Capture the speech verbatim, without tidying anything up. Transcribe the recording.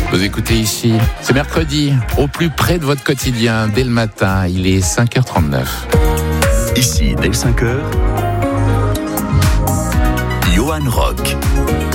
Vous écoutez ici, c'est mercredi, au plus près de votre quotidien, dès le matin, il est cinq heures trente-neuf. Ici, dès cinq heures, Johan Rock.